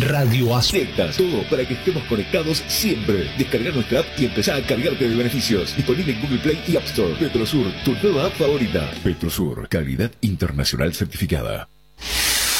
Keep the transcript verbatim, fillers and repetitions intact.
Radio Azul. Todo para que estemos conectados siempre. Descarga nuestra app y empezá a cargarte de beneficios. Disponible en Google Play y App Store. Petrosur, tu nueva app favorita. Petrosur, calidad internacional certificada.